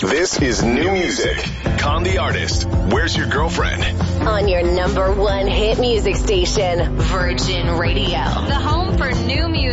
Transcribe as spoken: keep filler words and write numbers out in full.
This is new music. Con the Artist. Where's Your Girlfriend? On your number one hit music station, Virgin Radio. The home for new music.